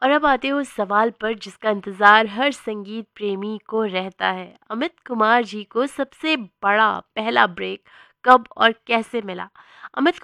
और अब आते हैं उस सवाल पर जिसका इंतज़ार हर संगीत प्रेमी को रहता है। अमित कुमार जी को सबसे बड़ा पहला ब्रेक कब और कैसे मिला? अमित